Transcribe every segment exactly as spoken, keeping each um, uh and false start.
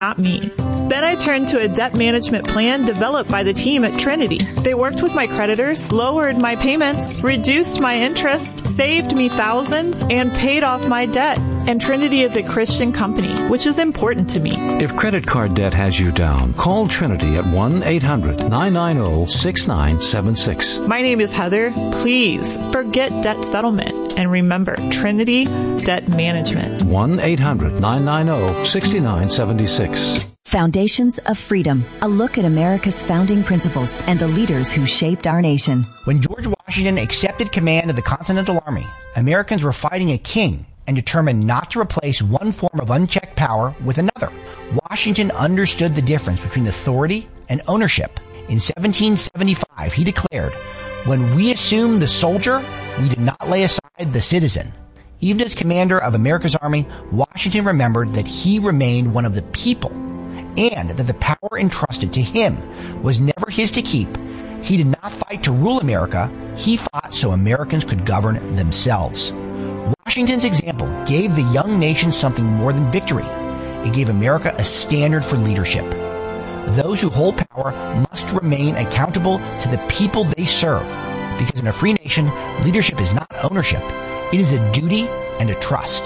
Not me. Then I turned to a debt management plan developed by the team at Trinity. They worked with my creditors, lowered my payments, reduced my interest, saved me thousands, and paid off my debt. And Trinity is a Christian company, which is important to me. If credit card debt has you down, call Trinity at one eight hundred nine nine zero six nine seven six. My name is Heather. Please forget debt settlement and remember Trinity Debt Management. one eight hundred nine nine zero six nine seven six. Foundations of Freedom, a look at America's founding principles and the leaders who shaped our nation. When George Washington accepted command of the Continental Army, Americans were fighting a king and determined not to replace one form of unchecked power with another. Washington understood the difference between authority and ownership. In seventeen seventy-five, he declared, "When we assume the soldier, we did not lay aside the citizen." Even as commander of America's army, Washington remembered that he remained one of the people and that the power entrusted to him was never his to keep. He did not fight to rule America. He fought so Americans could govern themselves. Washington's example gave the young nation something more than victory. It gave America a standard for leadership. Those who hold power must remain accountable to the people they serve, because in a free nation, leadership is not ownership. It is a duty and a trust.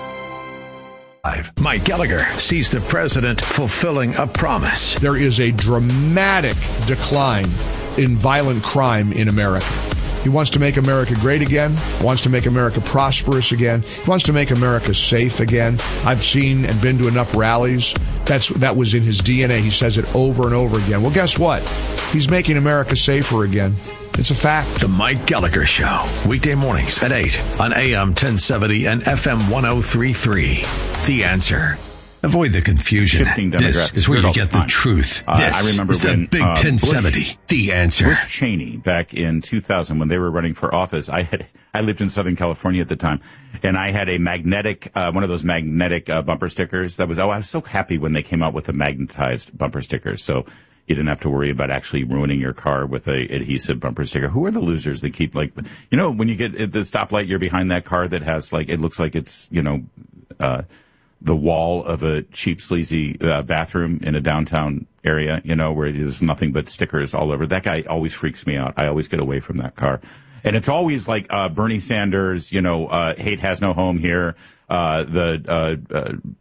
Mike Gallagher sees the president fulfilling a promise. There is a dramatic decline in violent crime in America. He wants to make America great again, wants to make America prosperous again, he wants to make America safe again. I've seen and been to enough rallies. That's That was in his D N A. He says it over and over again. Well, guess what? He's making America safer again. It's a fact. The Mike Gallagher Show, weekday mornings at eight on A M ten seventy and F M ten thirty-three. The Answer. Avoid the confusion. This is where you get the time. Truth. Uh, this I remember is when, the Big uh, ten seventy. Bush, The Answer. Bush Cheney, back in two thousand, when they were running for office, I had I lived in Southern California at the time, and I had a magnetic, uh, one of those magnetic uh, bumper stickers. That was oh, I was so happy when they came out with the magnetized bumper stickers. So you didn't have to worry about actually ruining your car with a adhesive bumper sticker. Who are the losers that keep, like, you know, when you get at the stoplight, you're behind that car that has, like, it looks like it's, you know, uh, the wall of a cheap, sleazy uh, bathroom in a downtown area, you know, where there's nothing but stickers all over. That guy always freaks me out. I always get away from that car. And it's always like uh, Bernie Sanders, you know, uh, hate has no home here, uh, the, uh,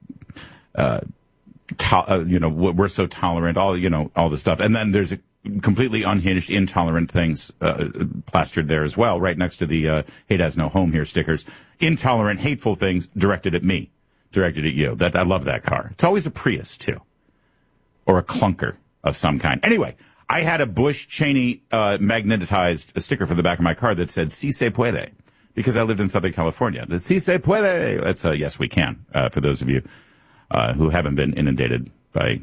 uh, uh, to- uh, you know, we're so tolerant, all, you know, all the stuff. And then there's a completely unhinged, intolerant things uh, plastered there as well, right next to the uh, hate has no home here stickers. Intolerant, hateful things directed at me. Directed at you. That I love that car. It's always a Prius too, or a clunker of some kind. Anyway, I had a Bush Cheney uh, magnetized sticker for the back of my car that said "Si se puede," because I lived in Southern California. The "Si se puede." That's a yes, we can. Uh, for those of you uh, who haven't been inundated by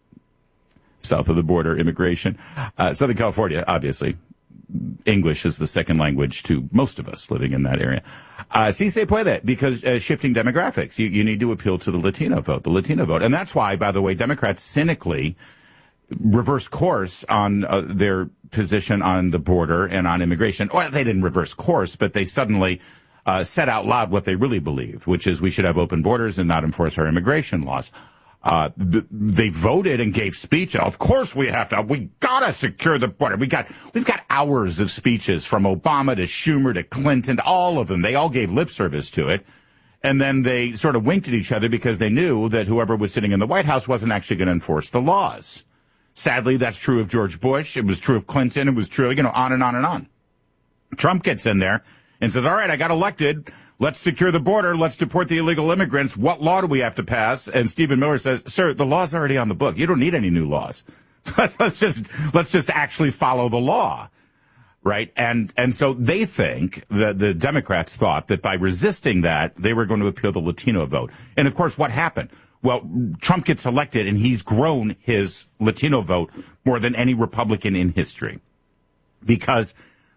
south of the border immigration, uh, Southern California, obviously. English is the second language to most of us living in that area. Uh, si se puede, because uh, shifting demographics, you, you need to appeal to the Latino vote, the Latino vote. And that's why, by the way, Democrats cynically reversed course on uh, their position on the border and on immigration. Well, they didn't reverse course, but they suddenly uh, said out loud what they really believed, which is we should have open borders and not enforce our immigration laws. Uh, th- they voted and gave speech. Of course we have to, we gotta secure the border. We got, we've got hours of speeches from Obama to Schumer to Clinton, all of them. They all gave lip service to it. And then they sort of winked at each other because they knew that whoever was sitting in the White House wasn't actually going to enforce the laws. Sadly, that's true of George Bush. It was true of Clinton. It was true, you know, on and on and on. Trump gets in there and says, all right, I got elected. Let's secure the border. Let's deport the illegal immigrants. What law do we have to pass? And Stephen Miller says, sir, the law's already on the book. You don't need any new laws. let's just, let's just actually follow the law. Right. And, and so they think that the Democrats thought that by resisting that, they were going to appeal the Latino vote. And of course, what happened? Well, Trump gets elected and he's grown his Latino vote more than any Republican in history because,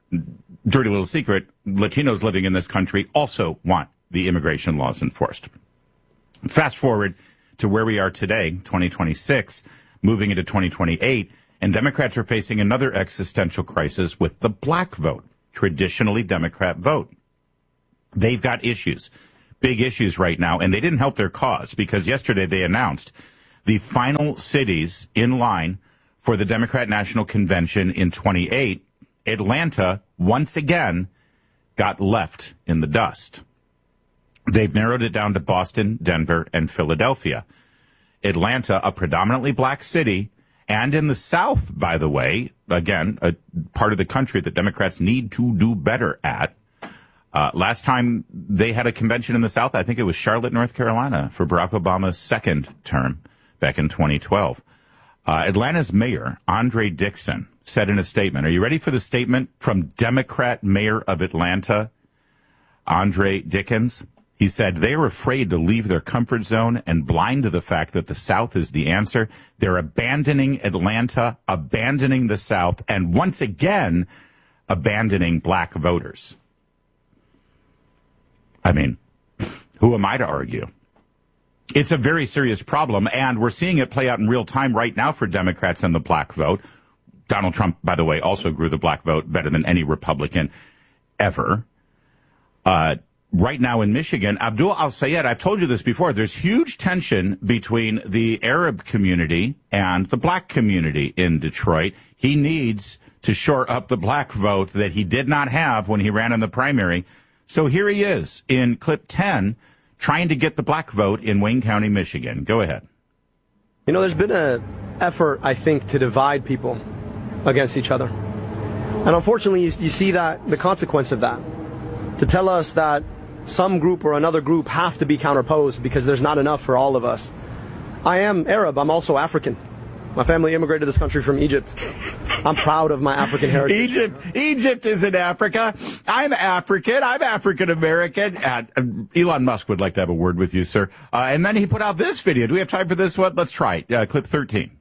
dirty little secret, Latinos living in this country also want the immigration laws enforced. Fast forward to where we are today, twenty twenty-six, moving into twenty twenty-eight, and Democrats are facing another existential crisis with the black vote, traditionally Democrat vote. They've got issues, big issues right now, and they didn't help their cause because yesterday they announced the final cities in line for the Democrat National Convention in twenty-eight, Atlanta, once again, got left in the dust. They've narrowed it down to Boston, Denver, and Philadelphia. Atlanta, a predominantly black city, and in the South, by the way, again, a part of the country that Democrats need to do better at. Uh, last time they had a convention in the South, I think it was Charlotte, North Carolina, for Barack Obama's second term back in twenty twelve. Uh, Atlanta's mayor, Andre Dixon, said in a statement, are you ready for the statement from Democrat mayor of Atlanta, Andre Dickens? He said, they are afraid to leave their comfort zone and blind to the fact that the South is the answer. They're abandoning Atlanta, abandoning the South, and once again, abandoning black voters. I mean, who am I to argue? It's a very serious problem, and we're seeing it play out in real time right now for Democrats and the black vote. Donald Trump, by the way, also grew the black vote better than any Republican ever. Uh, right now in Michigan, Abdul Al-Sayed, I've told you this before, there's huge tension between the Arab community and the black community in Detroit. He needs to shore up the black vote that he did not have when he ran in the primary. So here he is in clip ten, trying to get the black vote in Wayne County, Michigan. Go ahead. You know, there's been an effort, I think, to divide people against each other. And unfortunately, you, you see that the consequence of that, to tell us that some group or another group have to be counterposed because there's not enough for all of us. I am Arab. I'm also African. My family immigrated to this country from Egypt. I'm proud of my African heritage. Egypt, Egypt is in Africa. I'm African. I'm African American. Uh, Elon Musk would like to have a word with you, sir. Uh, and then he put out this video. Do we have time for this one? Let's try it. Uh, clip thirteen.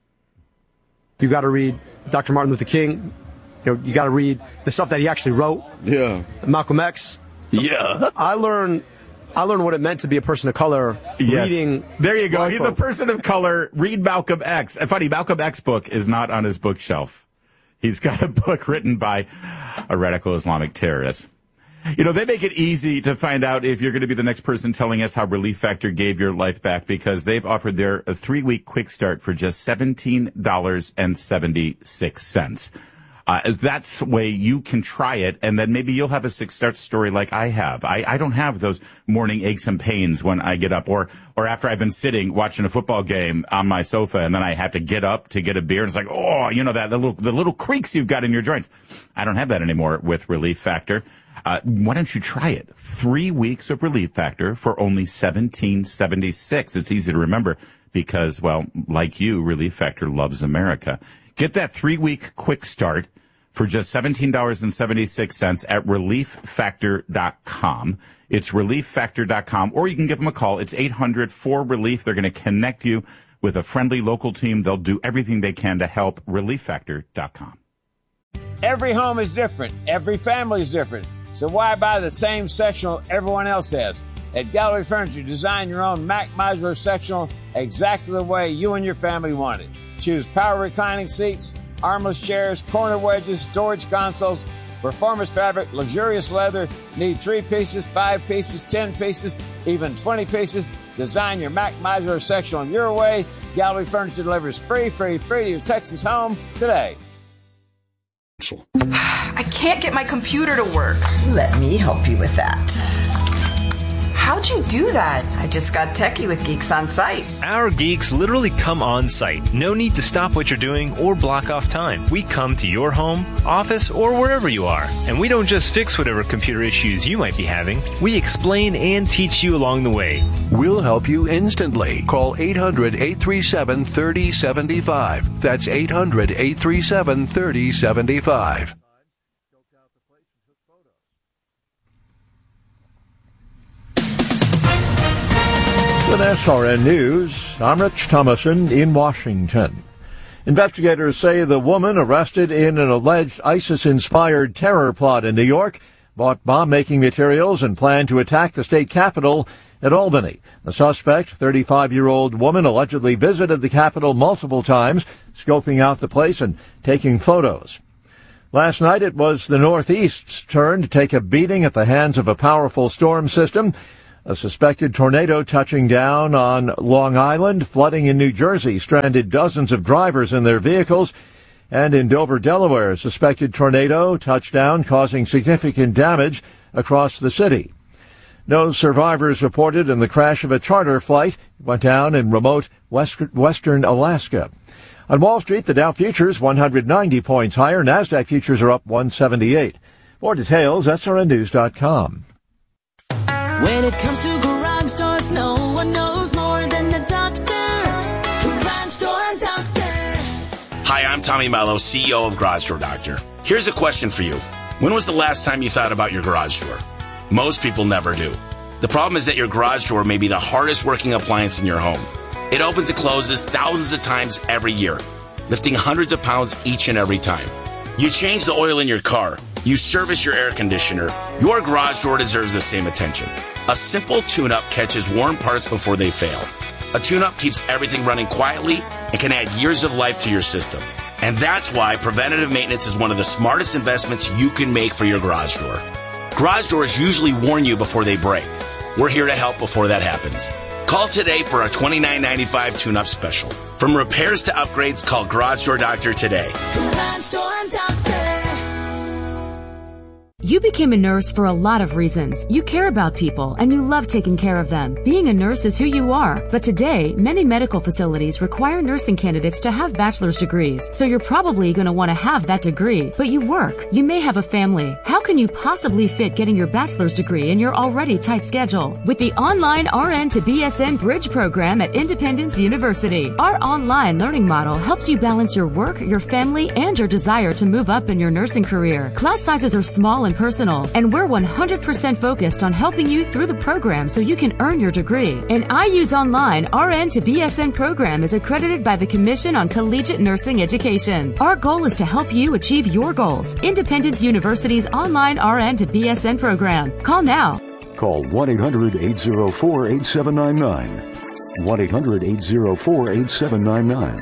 You got to read Doctor Martin Luther King. You know, you got to read the stuff that he actually wrote. Yeah. Malcolm X. Yeah. I learned, I learned what it meant to be a person of color yes. reading. There you go. He's folk. a person of color. Read Malcolm X. And funny, Malcolm X book is not on his bookshelf. He's got a book written by a radical Islamic terrorist. You know, they make it easy to find out if you're going to be the next person telling us how Relief Factor gave your life back, because they've offered their a three-week quick start for just seventeen dollars and seventy-six cents. Uh, that's the way you can try it, and then maybe you'll have a six-start story like I have. I, I don't have those morning aches and pains when I get up, or or after I've been sitting watching a football game on my sofa, and then I have to get up to get a beer, and it's like, oh, you know, that the little, the little creaks you've got in your joints. I don't have that anymore with Relief Factor. Uh, why don't you try it? Three weeks of Relief Factor for only seventeen seventy-six. It's easy to remember because, well, like you, Relief Factor loves America. Get that three-week quick start for just seventeen dollars and seventy-six cents at relief factor dot com. It's relief factor dot com, or you can give them a call. It's eight hundred four relief. They're going to connect you with a friendly local team. They'll do everything they can to help. relief factor dot com. Every home is different. Every family is different. So why buy the same sectional everyone else has? At Gallery Furniture, design your own Mac Modular sectional exactly the way you and your family want it. Choose power reclining seats, armless chairs, corner wedges, storage consoles, performance fabric, luxurious leather. Need three pieces, five pieces, ten pieces, even twenty pieces. Design your Mac Modular sectional your way. Gallery Furniture delivers free, free, free to your Texas home today. I can't get my computer to work. Let me help you with that. How'd you do that? I just got techie with Geeks on Site. Our geeks literally come on site. No need to stop what you're doing or block off time. We come to your home, office, or wherever you are. And we don't just fix whatever computer issues you might be having. We explain and teach you along the way. We'll help you instantly. Call eight hundred, eight three seven, three oh seven five. That's eight hundred, eight three seven, three oh seven five. With S R N News, I'm Rich Thomason in Washington. Investigators say the woman arrested in an alleged ISIS-inspired terror plot in New York bought bomb-making materials and planned to attack the state capitol at Albany. The suspect, thirty-five-year-old woman, allegedly visited the capitol multiple times, scoping out the place and taking photos. Last night it was the Northeast's turn to take a beating at the hands of a powerful storm system. A suspected tornado touching down on Long Island, flooding in New Jersey, stranded dozens of drivers in their vehicles. And in Dover, Delaware, a suspected tornado touched down, causing significant damage across the city. No survivors reported in the crash of a charter flight. It went down in remote west, western Alaska. On Wall Street, the Dow futures one hundred ninety points higher. NASDAQ futures are up one seventy-eight. More details, S R N news dot com. When it comes to garage stores, no one knows more than the doctor. Garage Door Doctor. Hi, I'm Tommy Mello, C E O of Garage Door Doctor. Here's a question for you. When was the last time you thought about your garage door? Most people never do. The problem is that your garage door may be the hardest working appliance in your home. It opens and closes thousands of times every year, lifting hundreds of pounds each and every time. You change the oil in your car. You service your air conditioner. Your garage door deserves the same attention. A simple tune-up catches worn parts before they fail. A tune-up keeps everything running quietly and can add years of life to your system. And that's why preventative maintenance is one of the smartest investments you can make for your garage door. Garage doors usually warn you before they break. We're here to help before that happens. Call today for our twenty-nine ninety-five tune-up special. From repairs to upgrades, call Garage Door Doctor today. Garage Door Doctor. You became a nurse for a lot of reasons. You care about people and you love taking care of them. Being a nurse is who you are. But today, many medical facilities require nursing candidates to have bachelor's degrees. So you're probably going to want to have that degree. But you work. You may have a family. How can you possibly fit getting your bachelor's degree in your already tight schedule? With the online R N to B S N Bridge program at Independence University, our online learning model helps you balance your work, your family, and your desire to move up in your nursing career. Class sizes are small and personal, and we're one hundred percent focused on helping you through the program so you can earn your degree. An I U's Online R N to B S N program is accredited by the Commission on Collegiate Nursing Education. Our goal is to help you achieve your goals. Independence University's online R N to B S N program. Call now. Call one eight hundred eight oh four eight seven nine nine. one eight hundred eight oh four eight seven nine nine.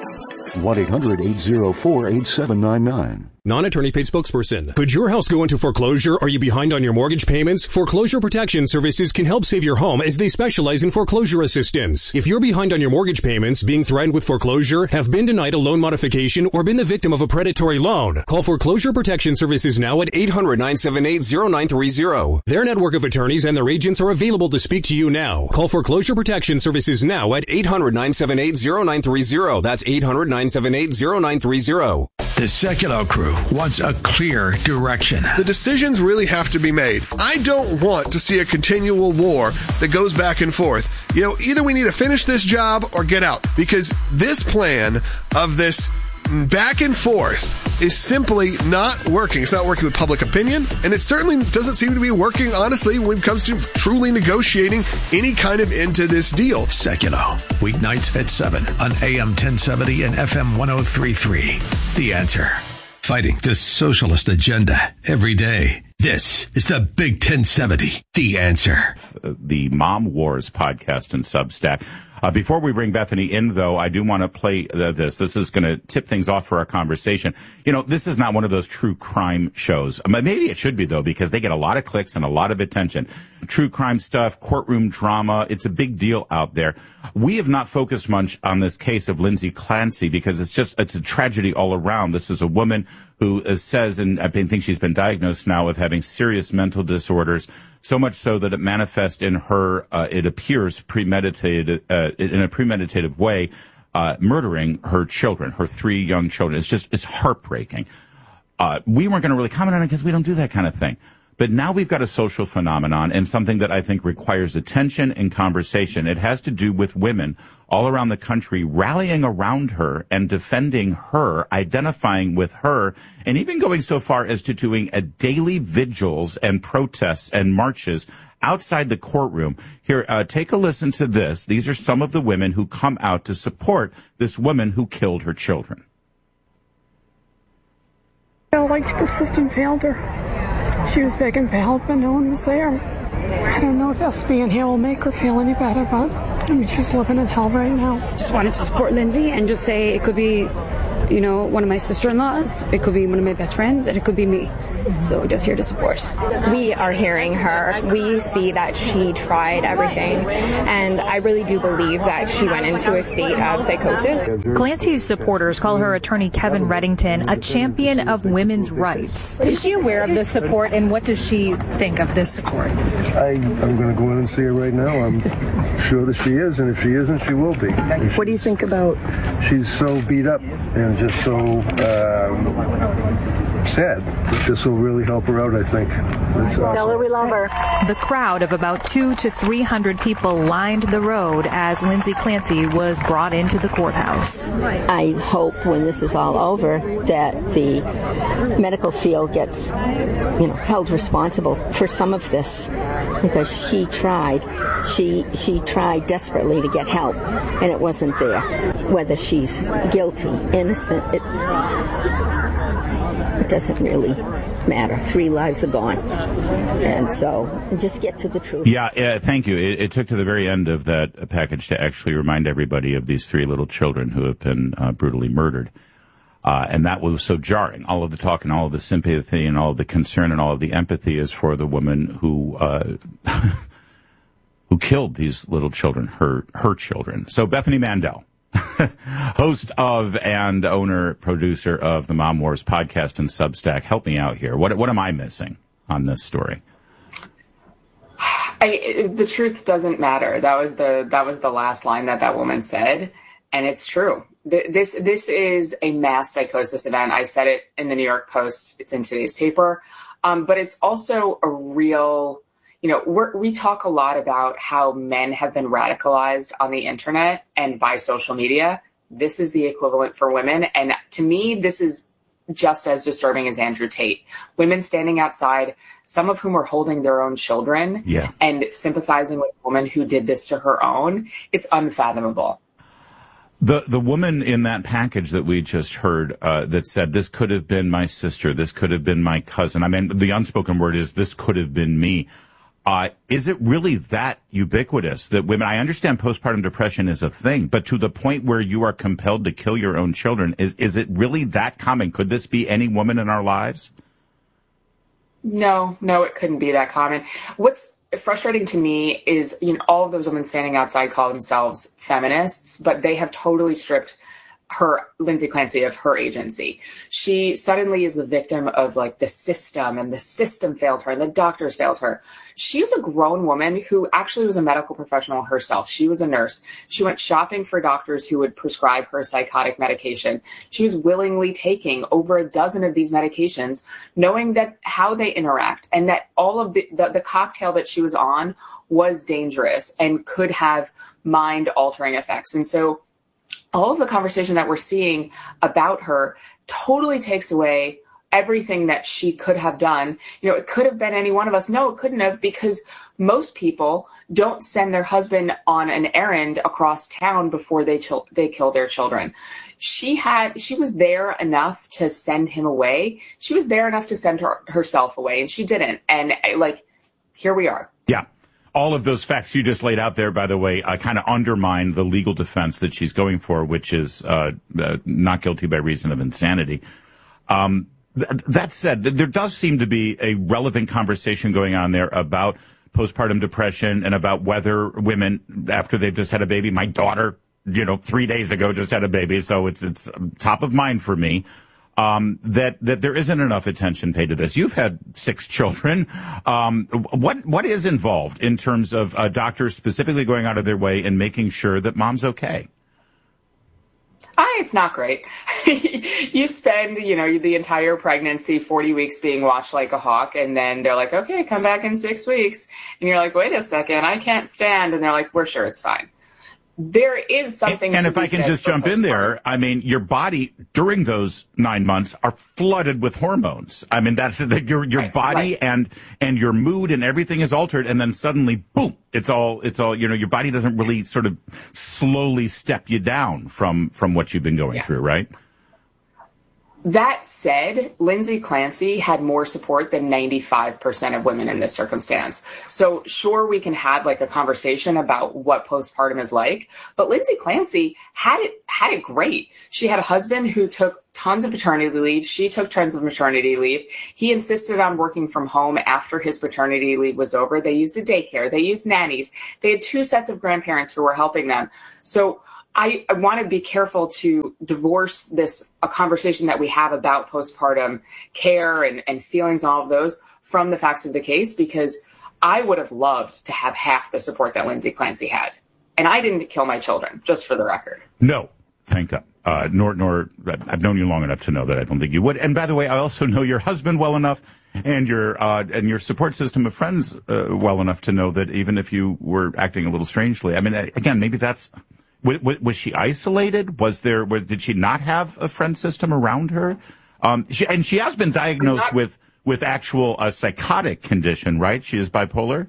one eight hundred eight oh four eight seven nine nine. Non-attorney paid spokesperson. Could your house go into foreclosure? Are you behind on your mortgage payments? Foreclosure Protection Services can help save your home as they specialize in foreclosure assistance. If you're behind on your mortgage payments, being threatened with foreclosure, have been denied a loan modification, or been the victim of a predatory loan, call Foreclosure Protection Services now at eight hundred nine seven eight oh nine three oh. Their network of attorneys and their agents are available to speak to you now. Call Foreclosure Protection Services now at eight hundred nine seven eight oh nine three oh. That's eight hundred nine seven eight oh nine three oh. The Sekulow crew wants a clear direction. The decisions really have to be made. I don't want to see a continual war that goes back and forth. You know, either we need to finish this job or get out, because this plan of this back and forth is simply not working. It's not working with public opinion, and it certainly doesn't seem to be working, honestly, when it comes to truly negotiating any kind of end to this deal. Sekulow, weeknights at seven on A M ten seventy and F M ten thirty-three. The Answer. Fighting the socialist agenda every day. This is the Big ten seventy, The Answer. The Mom Wars podcast and Substack. Uh, before we bring Bethany in, though, I do want to play uh, this. This is going to tip things off for our conversation. You know, this is not one of those true crime shows. Maybe it should be, though, because they get a lot of clicks and a lot of attention. True crime stuff, courtroom drama, it's a big deal out there. We have not focused much on this case of Lindsay Clancy because it's just, it's a tragedy all around. This is a woman who uh, says, and I think she's been diagnosed now with having serious mental disorders, so much so that it manifests in her, uh, it appears premeditated, uh, in a premeditative way, uh, murdering her children, her three young children. It's just, it's heartbreaking. Uh, we weren't going to really comment on it because we don't do that kind of thing. But now we've got a social phenomenon and something that I think requires attention and conversation. It has to do with women all around the country rallying around her and defending her, identifying with her, and even going so far as to doing a daily vigils and protests and marches outside the courtroom. Here, uh, take a listen to this. These are some of the women who come out to support this woman who killed her children. Like the system failed her. She was begging for help, but no one was there. I don't know if us being here will make her feel any better, but I mean, she's living in hell right now. Just wanted to support Lindsay and just say it could be you know, one of my sister-in-laws, it could be one of my best friends, and it could be me. So we're just here to support. We are hearing her. We see that she tried everything, and I really do believe that she went into a state of psychosis. Clancy's supporters call her attorney Kevin Reddington a champion of women's rights. Is she aware of this support, and what does she think of this support? I, I'm going to go in and see her right now. I'm sure that she is, and if she isn't, she will be. What do you think about? She's so beat up and just so um, sad. This will really help her out, I think. That's awesome. Tell her we love her. The crowd of about two to three hundred people lined the road as Lindsay Clancy was brought into the courthouse. I hope when this is all over that the medical field gets, you know, held responsible for some of this, because she tried. She she tried desperately to get help, and it wasn't there. Whether she's guilty, innocent, it, it doesn't really matter. Three lives are gone. And so just get to the truth. Yeah, uh, thank you. It, it took to the very end of that package to actually remind everybody of these three little children who have been uh, brutally murdered. Uh, and that was so jarring. All of the talk and all of the sympathy and all of the concern and all of the empathy is for the woman who uh, who killed these little children, her her children. So Bethany Mandel, host of and owner, producer of the Mom Wars podcast and Substack. Help me out here. What what am I missing on this story? I, the truth doesn't matter. That was the that was the last line that that woman said, and it's true. This this is a mass psychosis event. I said it in the New York Post. It's in today's paper, um, but it's also a real. You know, we're, we talk a lot about how men have been radicalized on the internet and by social media. This is the equivalent for women. And to me, this is just as disturbing as Andrew Tate. Women standing outside, some of whom are holding their own children yeah. and sympathizing with a woman who did this to her own. It's unfathomable. The the woman in that package that we just heard uh, that said, this could have been my sister, this could have been my cousin. I mean, the unspoken word is, this could have been me. Uh, is it really that ubiquitous that women, I understand postpartum depression is a thing, but to the point where you are compelled to kill your own children, is, is it really that common? Could this be any woman in our lives? No, no, it couldn't be that common. What's frustrating to me is, you know, all of those women standing outside call themselves feminists, but they have totally stripped her, Lindsay Clancy, of her agency. She suddenly is the victim of like the system, and the system failed her and the doctors failed her. She is a grown woman who actually was a medical professional herself. She was a nurse. She went shopping for doctors who would prescribe her psychotic medication. She was willingly taking over a dozen of these medications, knowing that how they interact and that all of the, the, the cocktail that she was on was dangerous and could have mind altering effects. And so all of the conversation that we're seeing about her totally takes away everything that she could have done. You know, it could have been any one of us. No, it couldn't have, because most people don't send their husband on an errand across town before they chil- they kill their children. She had, she was there enough to send him away. She was there enough to send her, herself away, and she didn't. And like, here we are. Yeah. All of those facts you just laid out there, by the way, uh, kind of undermine the legal defense that she's going for, which is uh, uh, not guilty by reason of insanity. Um, th- that said, th- there does seem to be a relevant conversation going on there about postpartum depression and about whether women, after they've just had a baby, my daughter, you know, three days ago just had a baby, so it's it's top of mind for me. Um, that, that there isn't enough attention paid to this. You've had six children. Um, what, what is involved in terms of uh, doctors specifically going out of their way and making sure that mom's okay? I, it's not great. You spend, you know, the entire pregnancy, forty weeks being watched like a hawk. And then they're like, okay, come back in six weeks. And you're like, wait a second, I can't stand. And they're like, we're sure it's fine. There is something. And to if be I can said just for jump in there, I mean, your body during those nine months are flooded with hormones. I mean, that's the, your your right, body right. and and your mood and everything is altered, and then suddenly, boom! It's all it's all you know. Your body doesn't really sort of slowly step you down from from what you've been going yeah. through, right? That said, Lindsay Clancy had more support than ninety-five percent of women in this circumstance. So sure, we can have like a conversation about what postpartum is like, but Lindsay Clancy had it, had it great. She had a husband who took tons of paternity leave. She took tons of maternity leave. He insisted on working from home after his paternity leave was over. They used a daycare. They used nannies. They had two sets of grandparents who were helping them. So I, I want to be careful to divorce this, a conversation that we have about postpartum care and, and feelings, all of those, from the facts of the case, because I would have loved to have half the support that Lindsay Clancy had. And I didn't kill my children, just for the record. No, thank God. Uh, nor, nor, I've known you long enough to know that I don't think you would. And by the way, I also know your husband well enough and your, uh, and your support system of friends, uh, well enough to know that even if you were acting a little strangely, I mean, again, maybe that's, Was, was she isolated? Was there? Was, did she not have a friend system around her? Um, she, and she has been diagnosed not, with with actual uh, psychotic condition, right? She is bipolar.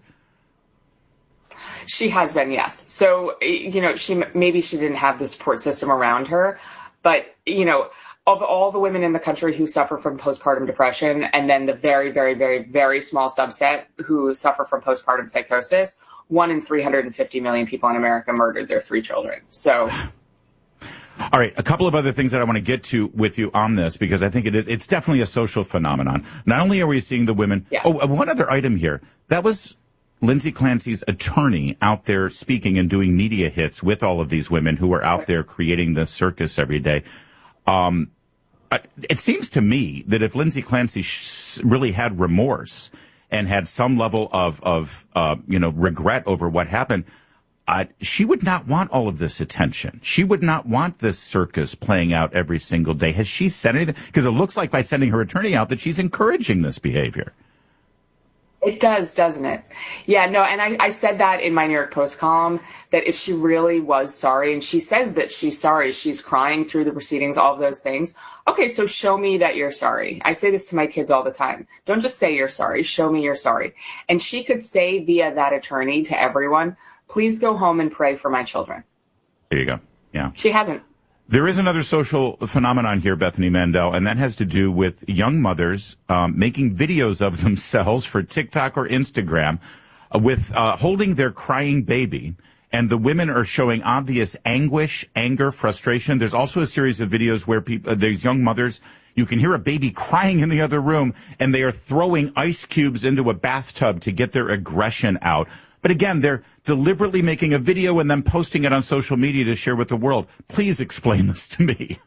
She has been, yes. So you know, she maybe she didn't have the support system around her, but you know, of all the women in the country who suffer from postpartum depression, and then the very, very, very, very small subset who suffer from postpartum psychosis, one in three hundred fifty million people in America murdered their three children. So, all right, a couple of other things that I want to get to with you on this, because I think it is, it's definitely a social phenomenon. Not only are we seeing the women, yeah. oh, one other item here. That was Lindsay Clancy's attorney out there speaking and doing media hits with all of these women who are out there creating this circus every day. Um, it seems to me that if Lindsay Clancy sh- really had remorse and had some level of, of uh, you know, regret over what happened, uh, she would not want all of this attention. She would not want this circus playing out every single day. Has she said anything? Because it looks like by sending her attorney out that she's encouraging this behavior. It does, doesn't it? Yeah, no, and I, I said that in my New York Post column, that if she really was sorry, and she says that she's sorry, she's crying through the proceedings, all of those things. Okay, so show me that you're sorry. I say this to my kids all the time. Don't just say you're sorry, show me you're sorry. And she could say via that attorney to everyone, please go home and pray for my children. There you go. Yeah. She hasn't. There is another social phenomenon here, Bethany Mandel, and that has to do with young mothers um, making videos of themselves for TikTok or Instagram uh, with uh, holding their crying baby. And the women are showing obvious anguish, anger, frustration. There's also a series of videos where people, uh, there's young mothers, you can hear a baby crying in the other room, and they are throwing ice cubes into a bathtub to get their aggression out. But again, they're deliberately making a video and then posting it on social media to share with the world. Please explain this to me.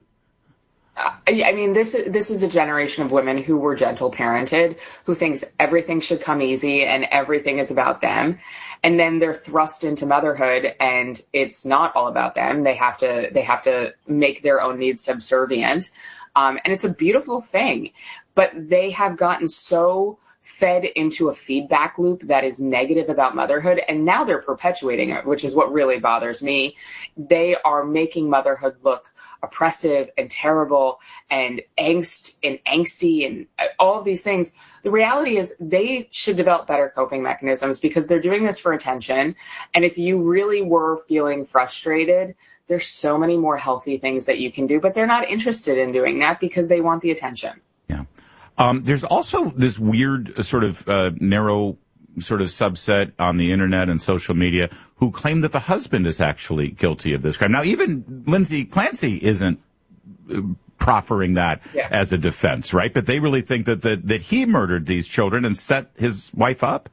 I mean, this this is a generation of women who were gentle parented, who thinks everything should come easy and everything is about them. And then they're thrust into motherhood and it's not all about them. They have to they have to make their own needs subservient. Um, and it's a beautiful thing. But they have gotten so fed into a feedback loop that is negative about motherhood, and now they're perpetuating it, which is what really bothers me. They are making motherhood look oppressive and terrible and angst and angsty and all of these things. The reality is they should develop better coping mechanisms because they're doing this for attention. And if you really were feeling frustrated, there's so many more healthy things that you can do, but they're not interested in doing that because they want the attention. Yeah. Um, there's also this weird uh, sort of uh, narrow sort of subset on the internet and social media who claim that the husband is actually guilty of this crime. Now, even Lindsay Clancy isn't uh, proffering that yeah. as a defense, right? But they really think that, that that he murdered these children and set his wife up.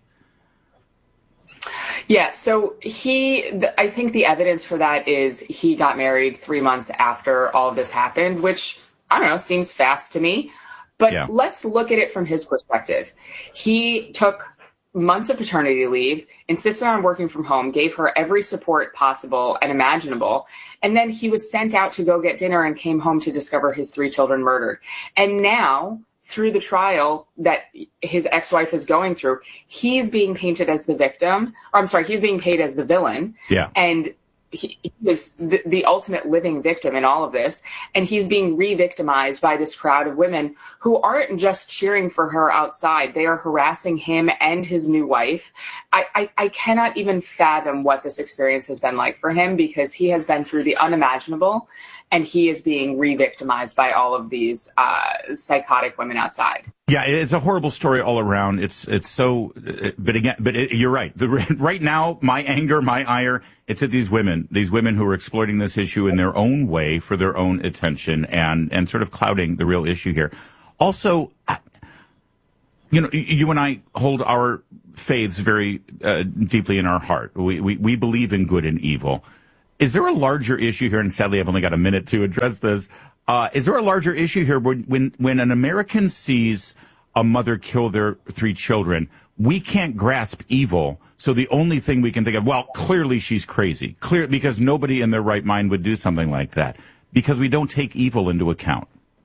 Yeah, so he, th- I think the evidence for that is he got married three months after all of this happened, which, I don't know, seems fast to me. But yeah. let's look at it from his perspective. He took months of paternity leave, insisted on working from home, gave her every support possible and imaginable. And then he was sent out to go get dinner and came home to discover his three children murdered. And now, through the trial that his ex-wife is going through, he's being painted as the victim. Or I'm sorry, he's being paid as the villain. Yeah. And he, he was the, the ultimate living victim in all of this. And he's being re-victimized by this crowd of women who aren't just cheering for her outside. They are harassing him and his new wife. I, I, I cannot even fathom what this experience has been like for him, because he has been through the unimaginable, and he is being re-victimized by all of these uh, psychotic women outside. Yeah, it's a horrible story all around. It's it's so, but again, but it, you're right. The, right now, my anger, my ire, it's at these women, these women who are exploiting this issue in their own way for their own attention, and and sort of clouding the real issue here. Also, you know, you and I hold our faiths very uh, deeply in our heart. We, we we believe in good and evil. Is there a larger issue here? And sadly, I've only got a minute to address this. Uh, is there a larger issue here when, when, when an American sees a mother kill their three children? We can't grasp evil. So the only thing we can think of, well, clearly she's crazy. Clear, because nobody in their right mind would do something like that, because we don't take evil into account.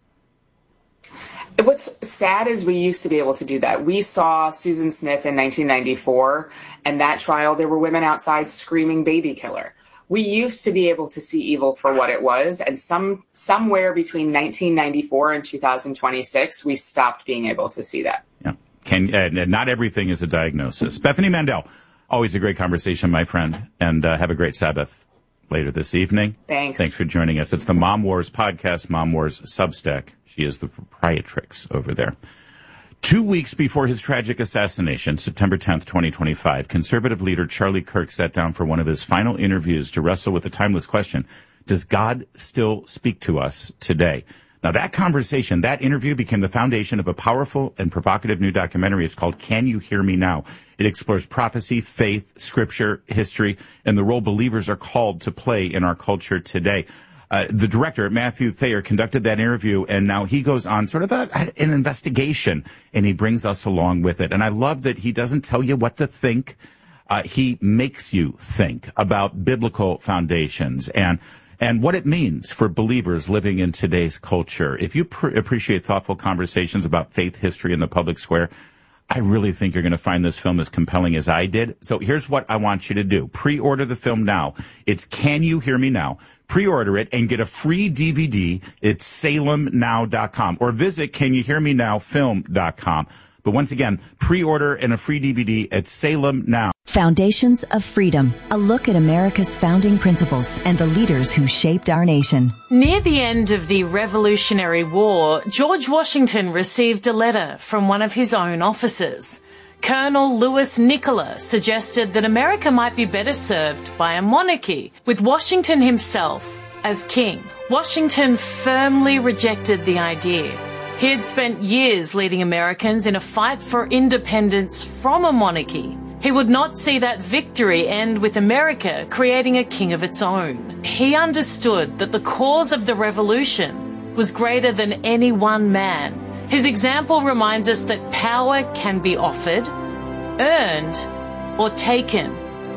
What's sad is we used to be able to do that. We saw Susan Smith in nineteen ninety-four, and that trial, there were women outside screaming baby killer. We used to be able to see evil for what it was, and some somewhere between nineteen ninety-four and two thousand twenty-six, we stopped being able to see that. Yeah, can uh, not everything is a diagnosis. Bethany Mandel, always a great conversation, my friend, and uh, have a great Sabbath later this evening. Thanks. Thanks for joining us. It's the Mom Wars podcast, Mom Wars Substack. She is the proprietrix over there. Two weeks before his tragic assassination, September tenth, twenty twenty-five, conservative leader Charlie Kirk sat down for one of his final interviews to wrestle with the timeless question, does God still speak to us today? Now, that conversation, that interview became the foundation of a powerful and provocative new documentary. It's called Can You Hear Me Now? It explores prophecy, faith, scripture, history, and the role believers are called to play in our culture today. Uh, the director, Matthew Thayer, conducted that interview, and now he goes on sort of a, an investigation, and he brings us along with it. And I love that he doesn't tell you what to think. Uh, he makes you think about biblical foundations and and what it means for believers living in today's culture. If you pr- appreciate thoughtful conversations about faith, history, and the public square, I really think you're going to find this film as compelling as I did. So here's what I want you to do. Pre-order the film now. It's Can You Hear Me Now? Pre-order it and get a free D V D. It's salem now dot com or visit can you hear me now film dot com. But once again, pre-order and a free D V D at Salem Now. Foundations of Freedom, a look at America's founding principles and the leaders who shaped our nation. Near the end of the Revolutionary War, George Washington received a letter from one of his own officers. Colonel Louis Nicola suggested that America might be better served by a monarchy, with Washington himself as king. Washington firmly rejected the idea. He had spent years leading Americans in a fight for independence from a monarchy. He would not see that victory end with America creating a king of its own. He understood that the cause of the revolution was greater than any one man. His example reminds us that power can be offered, earned, or taken.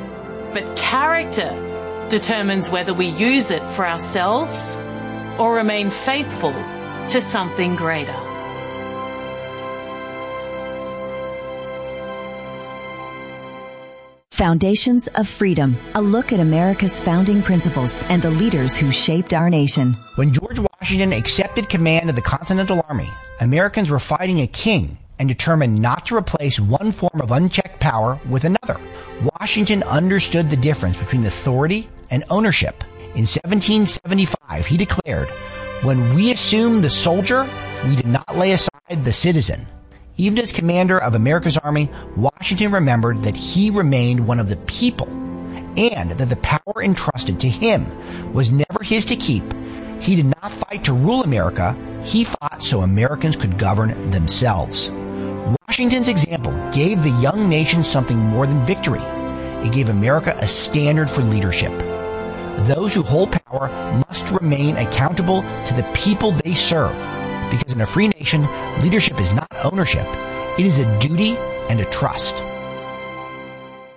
But character determines whether we use it for ourselves or remain faithful to something greater. Foundations of Freedom, a look at America's founding principles and the leaders who shaped our nation. When George Washington accepted command of the Continental Army, Americans were fighting a king and determined not to replace one form of unchecked power with another. Washington understood the difference between authority and ownership. In seventeen seventy-five, he declared, "When we assumed the soldier, we did not lay aside the citizen." Even as commander of America's army, Washington remembered that he remained one of the people and that the power entrusted to him was never his to keep. He did not fight to rule America. He fought so Americans could govern themselves. Washington's example gave the young nation something more than victory. It gave America a standard for leadership. Those who hold power must remain accountable to the people they serve. Because in a free nation, leadership is not ownership. It is a duty and a trust.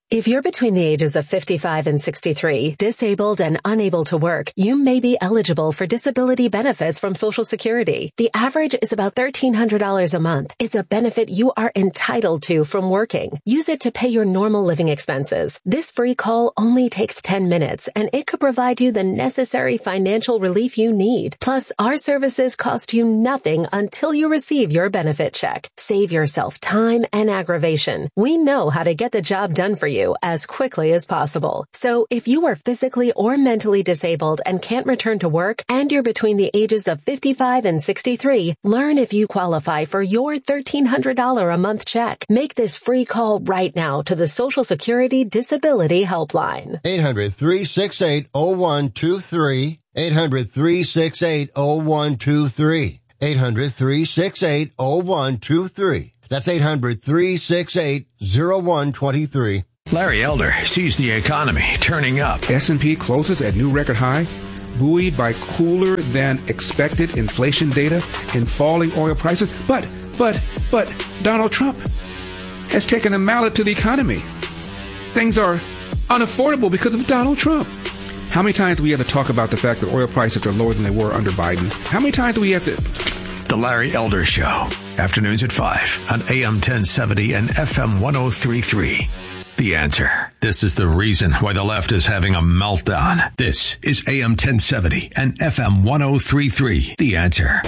If you're between the ages of fifty-five and sixty-three, disabled and unable to work, you may be eligible for disability benefits from Social Security. The average is about thirteen hundred dollars a month. It's a benefit you are entitled to from working. Use it to pay your normal living expenses. This free call only takes ten minutes, and it could provide you the necessary financial relief you need. Plus, our services cost you nothing until you receive your benefit check. Save yourself time and aggravation. We know how to get the job done for you as quickly as possible. So if you are physically or mentally disabled and can't return to work, and you're between the ages of fifty-five and sixty-three, learn if you qualify for your thirteen hundred dollars a month check. Make this free call right now to the Social Security Disability Helpline. eight hundred, three six eight, oh one two three. eight hundred, three six eight, oh one two three. eight hundred, three six eight, oh one two three. That's eight hundred, three six eight, oh one two three. Larry Elder sees the economy turning up. S and P closes at new record high, buoyed by cooler than expected inflation data and falling oil prices. But, but, but Donald Trump has taken a mallet to the economy. Things are unaffordable because of Donald Trump. How many times do we have to talk about the fact that oil prices are lower than they were under Biden? How many times do we have to... The Larry Elder Show. Afternoons at five on A M ten seventy and F M ten thirty-three. The Answer. This is the reason why the left is having a meltdown. This is A M ten seventy and F M ten thirty-three. The Answer.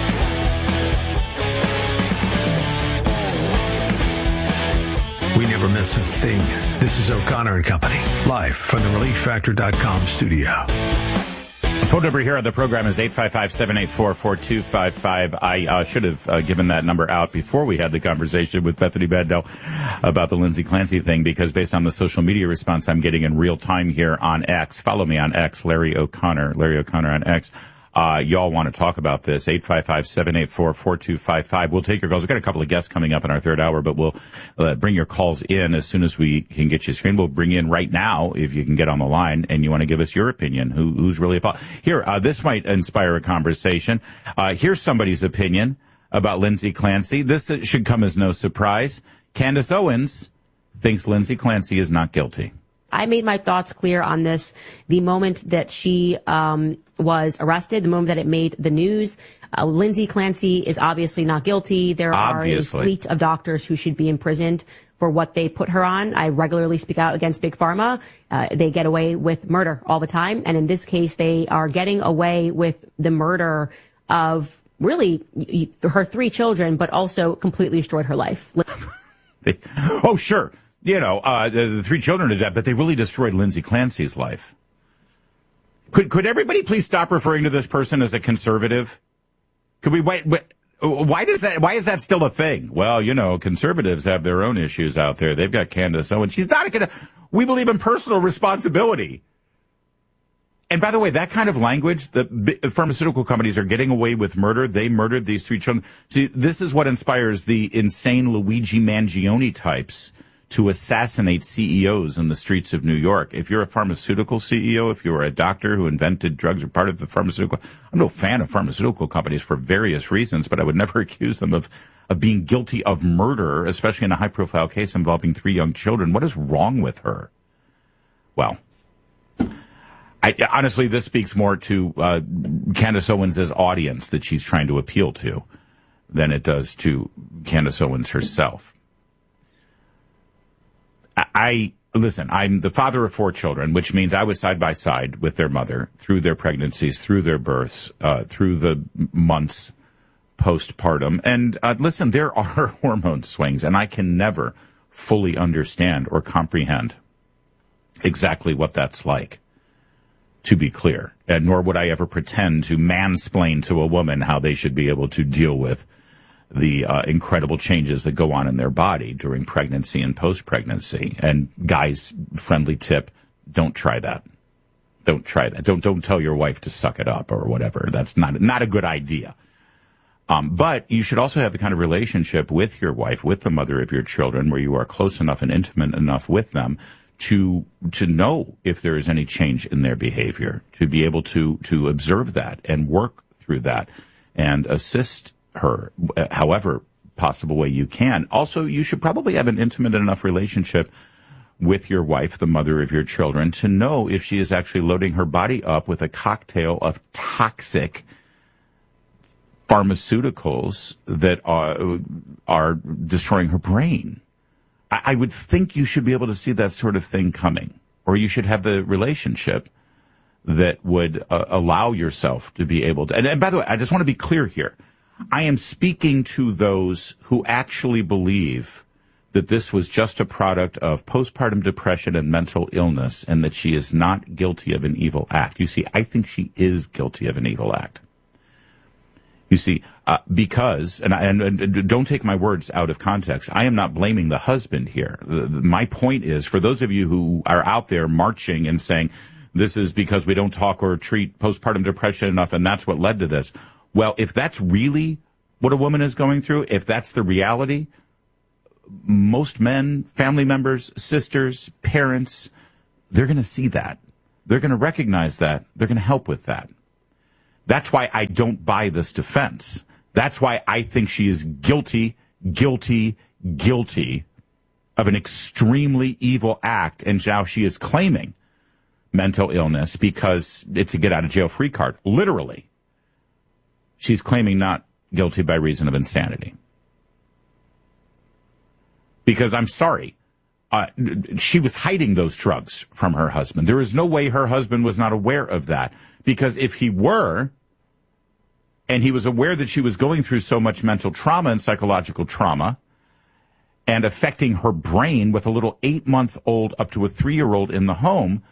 We never miss a thing. This is O'Connor and Company, live from the relief factor dot com studio. The phone number here on the program is eight five five, seven eight four, four two five five. I uh, should have uh, given that number out before we had the conversation with Bethany Bendel about the Lindsay Clancy thing, because based on the social media response I'm getting in real time here on X, follow me on X, Larry O'Connor, Larry O'Connor on X. Uh, y'all want to talk about this, eight five five, seven eight four, four two five five. We'll take your calls. We've got a couple of guests coming up in our third hour, but we'll uh, bring your calls in as soon as we can get you screened. We'll bring in right now if you can get on the line and you want to give us your opinion. Who, who's really a fault? Here, uh, this might inspire a conversation. Uh, here's somebody's opinion about Lindsay Clancy. This should come as no surprise. Candace Owens thinks Lindsay Clancy is not guilty. I made my thoughts clear on this the moment that she um, was arrested, the moment that it made the news. Uh, Lindsay Clancy is obviously not guilty. There obviously. are a fleet of doctors who should be imprisoned for what they put her on. I regularly speak out against Big Pharma. Uh, they get away with murder all the time. And in this case, they are getting away with the murder of really her three children, but also completely destroyed her life. Oh, sure. You know, uh, the, the three children are dead, but they really destroyed Lindsay Clancy's life. Could could everybody please stop referring to this person as a conservative? Could we wait? wait why does that? Why is that still a thing? Well, you know, conservatives have their own issues out there. They've got Candace Owens. She's not going to. We believe in personal responsibility. And by the way, that kind of language, the pharmaceutical companies are getting away with murder. They murdered these three children. See, this is what inspires the insane Luigi Mangione types to assassinate C E Os in the streets of New York. If you're a pharmaceutical C E O, if you're a doctor who invented drugs or part of the pharmaceutical, I'm no fan of pharmaceutical companies for various reasons, but I would never accuse them of, of being guilty of murder, especially in a high-profile case involving three young children. What is wrong with her? Well, I, honestly, this speaks more to uh, Candace Owens' audience that she's trying to appeal to than it does to Candace Owens herself. I, listen, I'm the father of four children, which means I was side by side with their mother through their pregnancies, through their births, uh, through the months postpartum. And uh, listen, there are hormone swings, and I can never fully understand or comprehend exactly what that's like, to be clear. And nor would I ever pretend to mansplain to a woman how they should be able to deal with the uh, incredible changes that go on in their body during pregnancy and post-pregnancy. And guys, friendly tip, don't try that. Don't try that. Don't don't tell your wife to suck it up or whatever. That's not not a good idea. Um, but you should also have the kind of relationship with your wife, with the mother of your children, where you are close enough and intimate enough with them to to know if there is any change in their behavior, to be able to to observe that and work through that and assist her however possible way you can. Also, you should probably have an intimate enough relationship with your wife, the mother of your children, to know if she is actually loading her body up with a cocktail of toxic pharmaceuticals that are, are destroying her brain. I, I would think you should be able to see that sort of thing coming, or you should have the relationship that would uh, allow yourself to be able to. And, and by the way, I just want to be clear here. I am speaking to those who actually believe that this was just a product of postpartum depression and mental illness, and that she is not guilty of an evil act. You see, I think she is guilty of an evil act. You see, uh, because, and, I, and, and don't take my words out of context, I am not blaming the husband here. The, the, my point is, for those of you who are out there marching and saying, this is because we don't talk or treat postpartum depression enough, and that's what led to this. Well, if that's really what a woman is going through, if that's the reality, most men, family members, sisters, parents, they're going to see that. They're going to recognize that. They're going to help with that. That's why I don't buy this defense. That's why I think she is guilty, guilty, guilty of an extremely evil act, and now she is claiming mental illness because it's a get-out-of-jail-free card. Literally. She's claiming not guilty by reason of insanity. Because I'm sorry, uh, she was hiding those drugs from her husband. There is no way her husband was not aware of that. Because if he were, and he was aware that she was going through so much mental trauma and psychological trauma, and affecting her brain with a little eight-month-old up to a three-year-old in the home,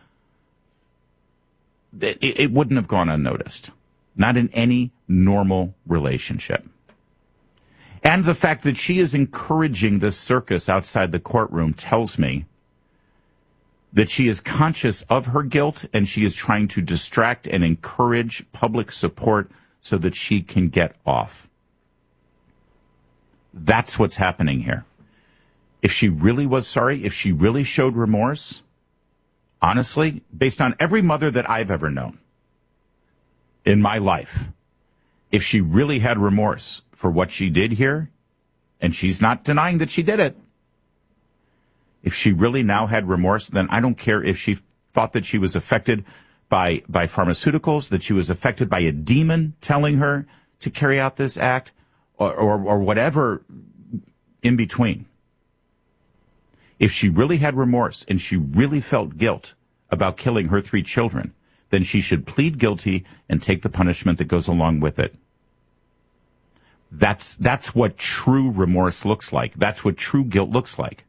it, it wouldn't have gone unnoticed. Not in any normal relationship. And the fact that she is encouraging this circus outside the courtroom tells me that she is conscious of her guilt, and she is trying to distract and encourage public support so that she can get off. That's what's happening here. If she really was sorry, if she really showed remorse, honestly, based on every mother that I've ever known in my life, if she really had remorse for what she did here, and she's not denying that she did it, if she really now had remorse, then I don't care if she thought that she was affected by, by pharmaceuticals, that she was affected by a demon telling her to carry out this act, or, or, or whatever in between. If she really had remorse and she really felt guilt about killing her three children, then she should plead guilty and take the punishment that goes along with it. That's, that's what true remorse looks like. That's what true guilt looks like.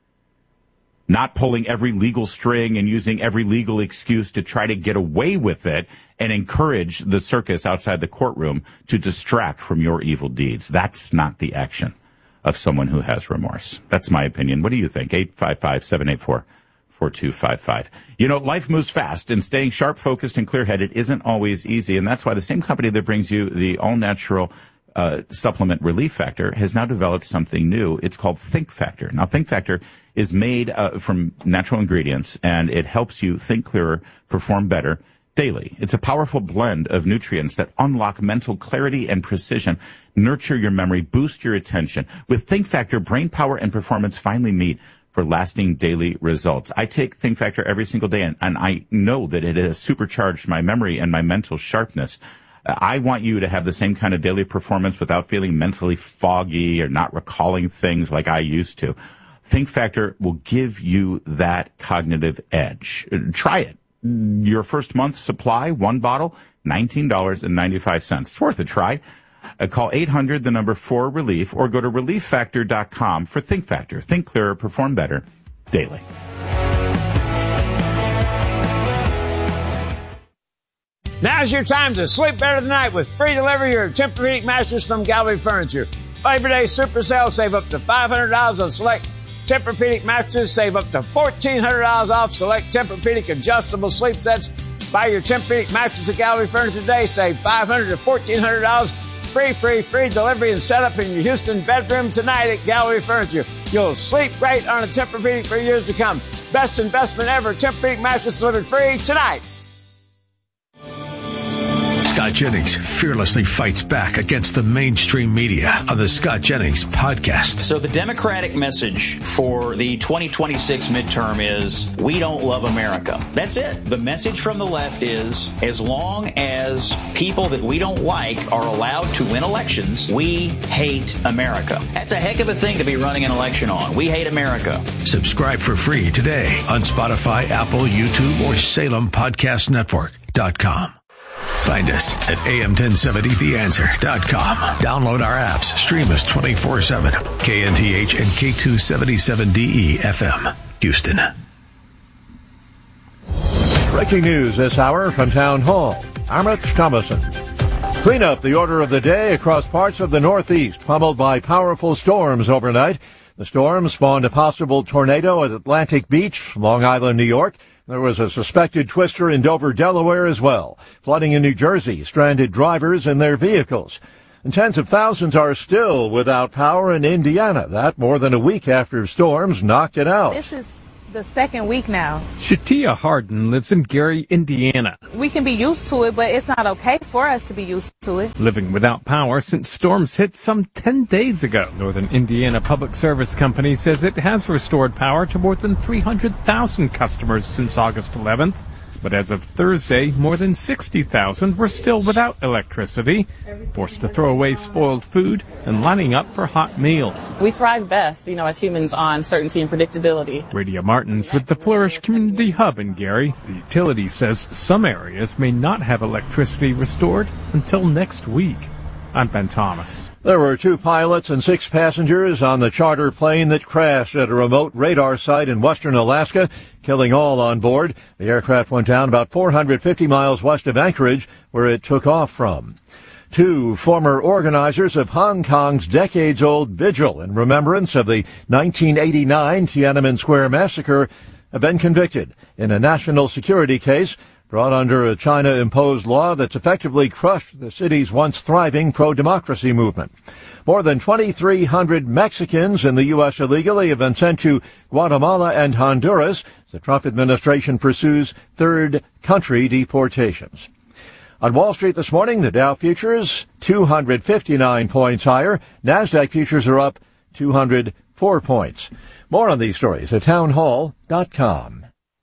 Not pulling every legal string and using every legal excuse to try to get away with it and encourage the circus outside the courtroom to distract from your evil deeds. That's not the action of someone who has remorse. That's my opinion. What do you think? eight five five, seven eight four, four two five five. You know, life moves fast, and staying sharp, focused, and clear-headed isn't always easy, and that's why the same company that brings you the all-natural uh, supplement Relief Factor has now developed something new. It's called Think Factor. Now, Think Factor is made uh, from natural ingredients, and it helps you think clearer, perform better daily. It's a powerful blend of nutrients that unlock mental clarity and precision, nurture your memory, boost your attention. With Think Factor, brain power and performance finally meet for lasting daily results. I take Think Factor every single day, and, and I know that it has supercharged my memory and my mental sharpness. Uh, I want you to have the same kind of daily performance without feeling mentally foggy or not recalling things like I used to. Think Factor will give you that cognitive edge. Try it. Your first month's supply, one bottle, nineteen dollars and ninety-five cents. It's worth a try. Uh, call eight hundred, the number four, relief, or go to relief factor dot com for Think Factor. Think clearer, perform better daily. Now's your time to sleep better tonight with free delivery of your Tempur-Pedic mattress from Gallery Furniture. Labor Day Super Sale, save up to five hundred dollars on select Tempur-Pedic mattresses, save up to fourteen hundred dollars off select Tempur-Pedic adjustable sleep sets. Buy your Tempur-Pedic mattress at Gallery Furniture today, save five hundred dollars to fourteen hundred dollars. Free, free, free delivery and setup in your Houston bedroom tonight at Gallery Furniture. You'll sleep great on a Tempur-Pedic for years to come. Best investment ever. Tempur-Pedic mattress delivered free tonight. Scott Scott Jennings fearlessly fights back against the mainstream media on the Scott Jennings podcast. So the Democratic message for the twenty twenty-six midterm is, we don't love America. That's it. The message from the left is, as long as people that we don't like are allowed to win elections, we hate America. That's a heck of a thing to be running an election on. We hate America. Subscribe for free today on Spotify, Apple, YouTube, or Salem Podcast Network dot com. Find us at A M ten seventy the answer dot com. Download our apps. Stream us twenty-four seven. K N T H and K two seventy-seven D E F M, Houston. Breaking news this hour from Town Hall. I'm Rich Thomason. Clean up the order of the day across parts of the Northeast, pummeled by powerful storms overnight. The storm spawned a possible tornado at Atlantic Beach, Long Island, New York. There was a suspected twister in Dover, Delaware as well. Flooding in New Jersey stranded drivers and their vehicles. And tens of thousands are still without power in Indiana. That more than a week after storms knocked it out. This is the second week now. Shatia Harden lives in Gary, Indiana. We can be used to it, but it's not okay for us to be used to it. Living without power since storms hit some ten days ago. Northern Indiana Public Service Company says it has restored power to more than three hundred thousand customers since August eleventh. But as of Thursday, more than sixty thousand were still without electricity, forced to throw away spoiled food and lining up for hot meals. We thrive best, you know, as humans on certainty and predictability. Radio Martins with the Flourish Community Hub in Gary. The utility says some areas may not have electricity restored until next week. I'm Ben Thomas. There were two pilots and six passengers on the charter plane that crashed at a remote radar site in western Alaska, killing all on board. The aircraft went down about four hundred fifty miles west of Anchorage, where it took off from. Two former organizers of Hong Kong's decades-old vigil in remembrance of the nineteen eighty-nine Tiananmen Square massacre have been convicted in a national security case brought under a China-imposed law that's effectively crushed the city's once thriving pro-democracy movement. More than twenty-three hundred Mexicans in the U S illegally have been sent to Guatemala and Honduras as the Trump administration pursues third-country deportations. On Wall Street this morning, the Dow futures two hundred fifty-nine points higher. NASDAQ futures are up two hundred four points. More on these stories at town hall dot com.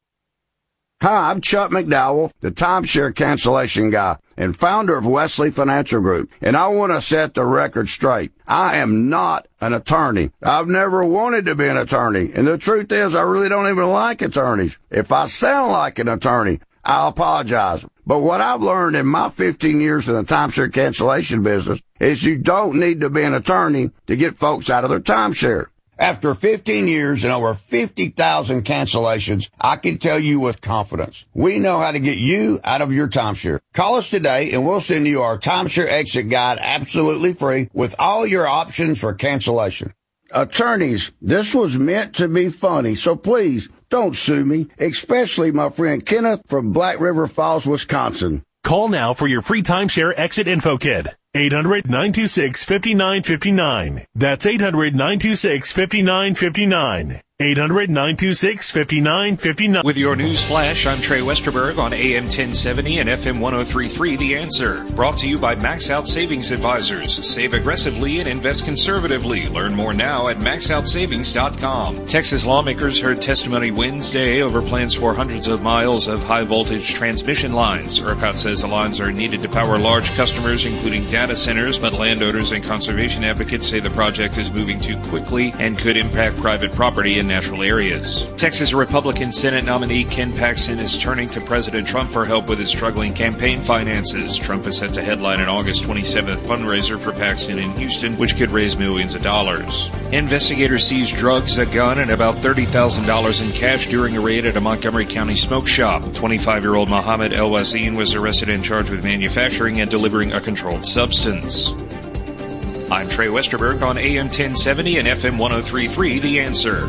Hi, I'm Chuck McDowell, the timeshare cancellation guy and founder of Wesley Financial Group, and I want to set the record straight. I am not an attorney. I've never wanted to be an attorney, and the truth is I really don't even like attorneys. If I sound like an attorney, I apologize. But what I've learned in my fifteen years in the timeshare cancellation business is you don't need to be an attorney to get folks out of their timeshare. After fifteen years and over fifty thousand cancellations, I can tell you with confidence, we know how to get you out of your timeshare. Call us today and we'll send you our timeshare exit guide absolutely free with all your options for cancellation. Attorneys, this was meant to be funny, so please don't sue me, especially my friend Kenneth from Black River Falls, Wisconsin. Call now for your free timeshare exit info kit. eight hundred, nine two six, five nine five nine. That's eight hundred, nine two six, five nine five nine. eight hundred, nine two six, five nine five nine. With your news flash, I'm Trey Westerberg on A M ten seventy and F M ten thirty-three, The Answer. Brought to you by Max Out Savings Advisors. Save aggressively and invest conservatively. Learn more now at max out savings dot com. Texas lawmakers heard testimony Wednesday over plans for hundreds of miles of high-voltage transmission lines. ERCOT says the lines are needed to power large customers, including data centers, but landowners and conservation advocates say the project is moving too quickly and could impact private property in natural areas. Texas Republican Senate nominee Ken Paxton is turning to President Trump for help with his struggling campaign finances. Trump is set to headline an August twenty-seventh fundraiser for Paxton in Houston, which could raise millions of dollars. Investigators seized drugs, a gun, and about thirty thousand dollars in cash during a raid at a Montgomery County smoke shop. twenty-five-year-old Mohammed El Wasim was arrested and charged with manufacturing and delivering a controlled substance. I'm Trey Westerberg on A M ten seventy and F M ten thirty-three, The Answer.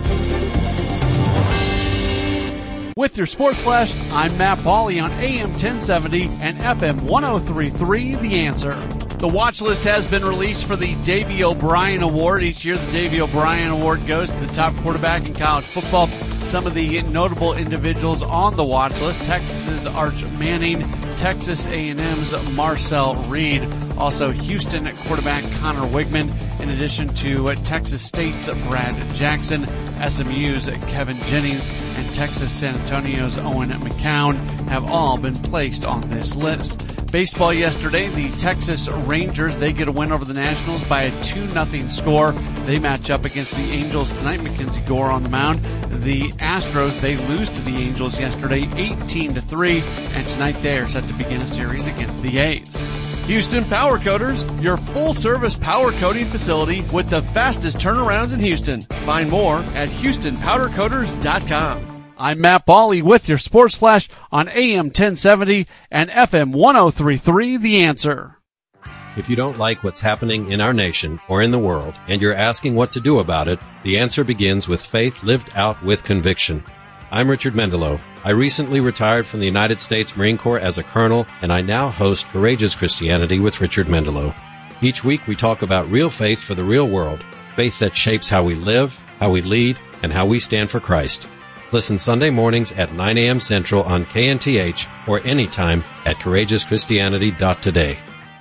With your Sports Flash, I'm Matt Pauley on A M ten seventy and F M ten thirty-three, The Answer. The watch list has been released for the Davey O'Brien Award. Each year, the Davey O'Brien Award goes to the top quarterback in college football. Some of the notable individuals on the watch list: Texas' Arch Manning, Texas A and M's Marcel Reed. Also, Houston quarterback Connor Wigman, in addition to Texas State's Brad Jackson, S M U's Kevin Jennings, and Texas San Antonio's Owen McCown have all been placed on this list. Baseball yesterday, the Texas Rangers, they get a win over the Nationals by a two nothing score. They match up against the Angels tonight. Mackenzie Gore on the mound. The Astros, they lose to the Angels yesterday eighteen to three, and tonight they are set to begin a series against the A's. Houston Power Coaters, your full-service power coating facility with the fastest turnarounds in Houston. Find more at houston powder coaters dot com. I'm Matt Bawley with your Sports Flash on A M ten seventy and F M ten thirty-three, The Answer. If you don't like what's happening in our nation or in the world, and you're asking what to do about it, the answer begins with faith lived out with conviction. I'm Richard Mendelow. I recently retired from the United States Marine Corps as a colonel, and I now host Courageous Christianity with Richard Mendelow. Each week we talk about real faith for the real world, faith that shapes how we live, how we lead, and how we stand for Christ. Listen Sunday mornings at nine a.m. Central on K N T H or anytime at courageous christianity dot today.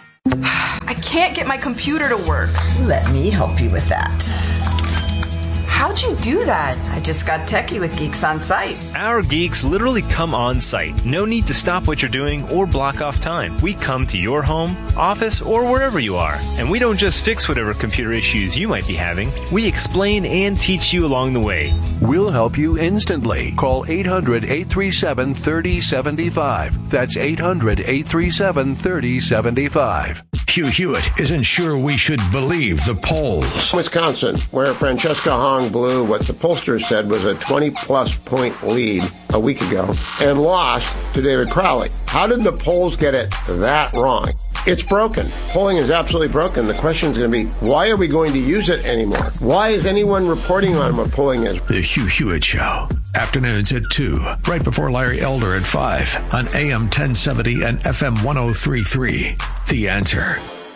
I can't get my computer to work. Let me help you with that. How'd you do that? I just got techie with Geeks on Site. Our geeks literally come on site. No need to stop what you're doing or block off time. We come to your home, office, or wherever you are. And we don't just fix whatever computer issues you might be having. We explain and teach you along the way. We'll help you instantly. Call eight hundred, eight three seven, three oh seven five. That's eight hundred, eight three seven, three oh seven five. Hugh Hewitt isn't sure we should believe the polls. Wisconsin, where Francesca Hong blew what the pollsters said was a twenty-plus point lead a week ago and lost to David Crowley. How did the polls get it that wrong? It's broken. Polling is absolutely broken. The question is going to be, why are we going to use it anymore? Why is anyone reporting on what polling is? The Hugh Hewitt Show. Afternoons at two, right before Larry Elder at five on A M ten seventy and F M ten thirty-three. The Answer.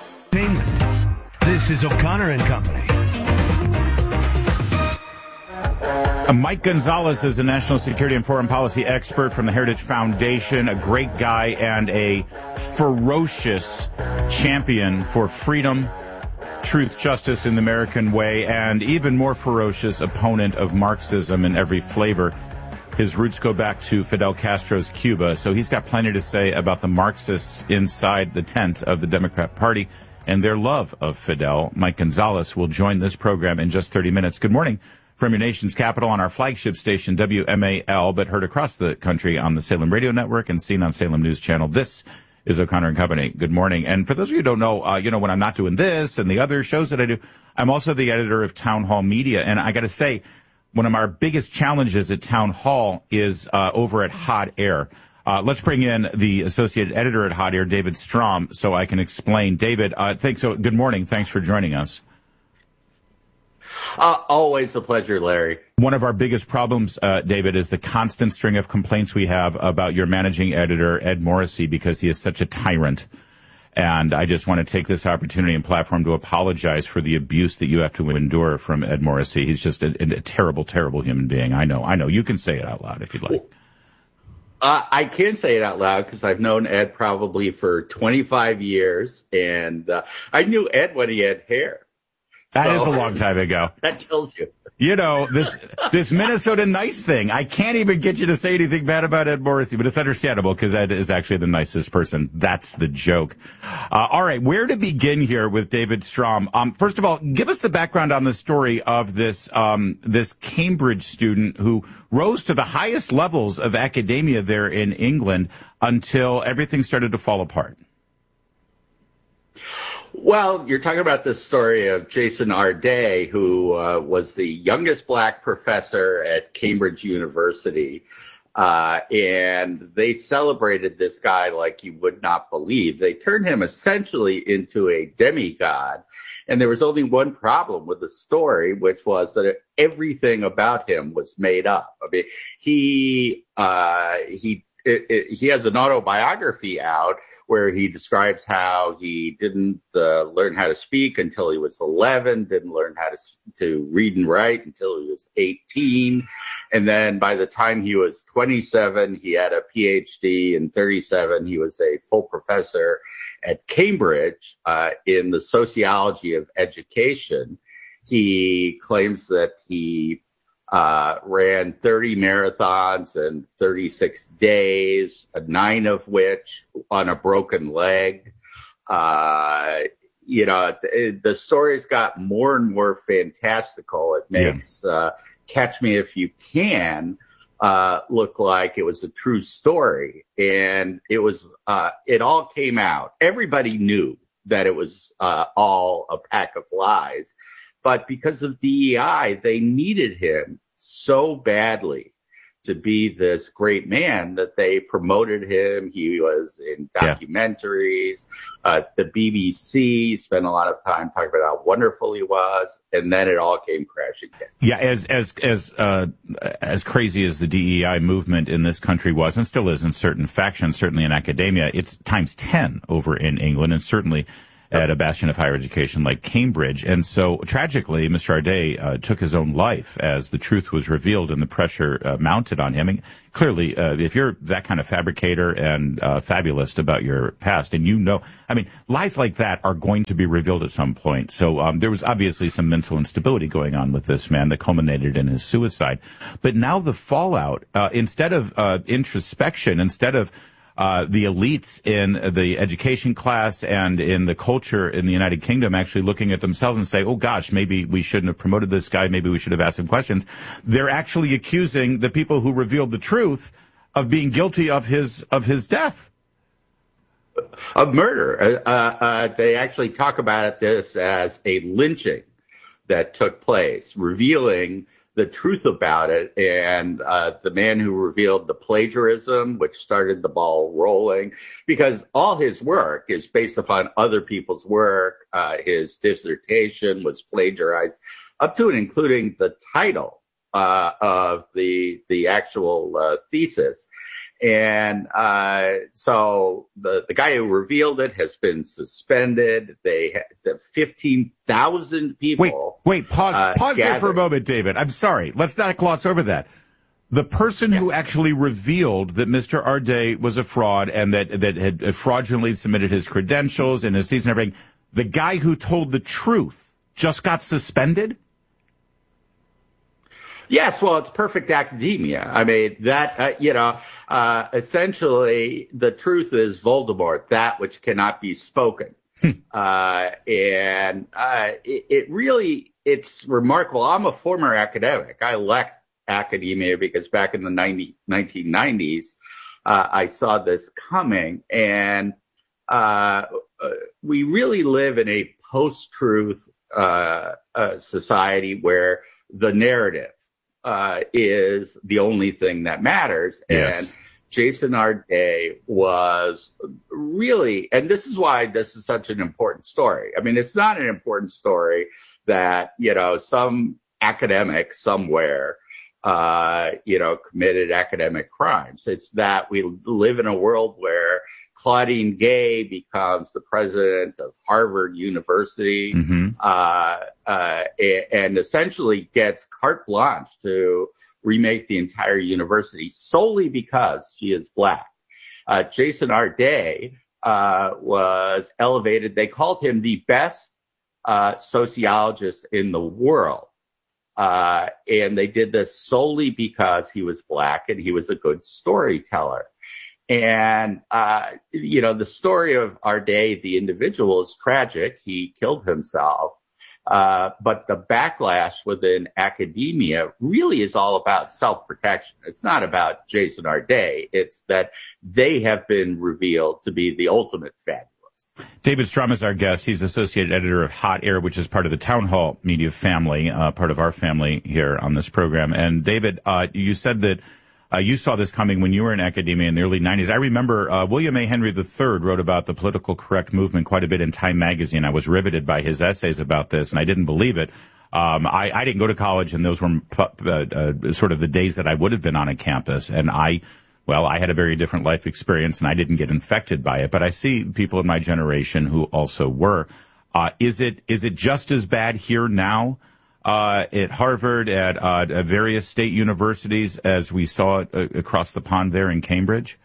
This is O'Connor and Company. Uh, Mike Gonzalez is a national security and foreign policy expert from the Heritage Foundation, a great guy and a ferocious champion for freedom, truth, justice in the American way, and even more ferocious opponent of Marxism in every flavor. His roots go back to Fidel Castro's Cuba, so he's got plenty to say about the Marxists inside the tent of the Democrat Party and their love of Fidel. Mike Gonzalez will join this program in just thirty minutes. Good morning from your nation's capital on our flagship station, W M A L, but heard across the country on the Salem Radio Network and seen on Salem News Channel. This is O'Connor and Company. Good morning. And for those of you who don't know, uh, you know, when I'm not doing this and the other shows that I do, I'm also the editor of Town Hall Media. And I got to say, one of our biggest challenges at Town Hall is uh, over at Hot Air. Uh, let's bring in the associate editor at Hot Air, David Strom, so I can explain. David, uh, thanks. So, good morning. Thanks for joining us. Uh, always a pleasure, Larry. One of our biggest problems, uh, David, is the constant string of complaints we have about your managing editor, Ed Morrissey, because he is such a tyrant. And I just want to take this opportunity and platform to apologize for the abuse that you have to endure from Ed Morrissey. He's just a, a terrible, terrible human being. I know. I know. You can say it out loud if you'd like. Uh, I can say it out loud because I've known Ed probably for twenty-five years. And uh, I knew Ed when he had hair. That so, is a long time ago. That tells you. You know, this this Minnesota nice thing. I can't even get you to say anything bad about Ed Morrissey, but it's understandable because Ed is actually the nicest person. That's the joke. Uh, all right, where to begin here with David Strom? Um, first of all, give us the background on the story of this um, this Cambridge student who rose to the highest levels of academia there in England until everything started to fall apart. Well, you're talking about the story of Jason Arday, who uh, was the youngest black professor at Cambridge University. Uh, and they celebrated this guy like you would not believe. They turned him essentially into a demigod. And there was only one problem with the story, which was that everything about him was made up. I mean, he, uh, he it, it, he has an autobiography out where he describes how he didn't uh, learn how to speak until he was eleven, didn't learn how to to read and write until he was eighteen, and then by the time he was twenty-seven, he had a P H D, and thirty-seven, he was a full professor at Cambridge uh, in the sociology of education. He claims that he uh, ran thirty marathons in thirty-six days, nine of which on a broken leg. Uh, you know, the, the stories got more and more fantastical. It makes yeah. uh, Catch Me If You Can uh, look like it was a true story. And it was, uh, it all came out. Everybody knew that it was uh, all a pack of lies. But because of D E I, they needed him so badly to be this great man that they promoted him. He was in documentaries. Yeah. Uh, the B B C spent a lot of time talking about how wonderful he was, and then it all came crashing down. Yeah, as as as uh, as crazy as the D E I movement in this country was, and still is in certain factions, certainly in academia, it's times ten over in England, and certainly at a bastion of higher education like Cambridge. And so, tragically, Mister Ardei uh, took his own life as the truth was revealed and the pressure uh, mounted on him. And clearly, uh, if you're that kind of fabricator and uh, fabulist about your past, and you know, I mean, lies like that are going to be revealed at some point. So um, there was obviously some mental instability going on with this man that culminated in his suicide. But now the fallout, uh, instead of uh, introspection, instead of Uh, the elites in the education class and in the culture in the United Kingdom actually looking at themselves and say, oh gosh, maybe we shouldn't have promoted this guy. Maybe we should have asked him questions. They're actually accusing the people who revealed the truth of being guilty of his, of his death. Of murder. Uh, uh, they actually talk about this as a lynching that took place, revealing the truth about it. And uh, the man who revealed the plagiarism, which started the ball rolling, because all his work is based upon other people's work. Uh, his dissertation was plagiarized up to and including the title uh, of the the actual uh, thesis. And uh, so the, the guy who revealed it has been suspended. They had fifteen thousand people. Wait, wait, pause, uh, pause gathered. there for a moment, David. I'm sorry. Let's not gloss over that. The person yeah. who actually revealed that Mister Ardei was a fraud and that, that had fraudulently submitted his credentials and his thesis and everything, the guy who told the truth just got suspended? Yes, well, it's perfect academia. I mean, that, uh, you know, uh, essentially the truth is Voldemort, that which cannot be spoken. uh, and, uh, it, it really, it's remarkable. I'm a former academic. I left academia because back in the nineteen nineties, uh, I saw this coming, and, uh, we really live in a post-truth, uh, uh society where the narrative Uh, is the only thing that matters. Yes. And Jason Ardei was really, and this is why this is such an important story. I mean, it's not an important story that, you know, some academic somewhere, uh, you know, committed academic crimes. It's that we live in a world where Claudine Gay becomes the president of Harvard University, mm-hmm. uh, uh, and essentially gets carte blanche to remake the entire university solely because she is black. Uh, Jason Ardei, uh, was elevated. They called him the best, uh, sociologist in the world. Uh, and they did this solely because he was black and he was a good storyteller. And, uh, you know, the story of Ardei, the individual, is tragic. He killed himself. Uh, but the backlash within academia really is all about self-protection. It's not about Jason Ardei. It's that they have been revealed to be the ultimate fabulous. David Strum is our guest. He's associate editor of Hot Air, which is part of the Town Hall Media family, uh, part of our family here on this program. And David, uh, you said that Uh, you saw this coming when you were in academia in the early nineties. I remember uh, William A. Henry the third wrote about the political correct movement quite a bit in Time magazine. I was riveted by his essays about this, and I didn't believe it. Um, I, I didn't go to college, and those were uh, uh, sort of the days that I would have been on a campus. And I well, I had a very different life experience and I didn't get infected by it, but I see people in my generation who also were. Uh, is it, is it just as bad here now, uh, at Harvard, at, uh, at various state universities as we saw it uh, across the pond there in Cambridge?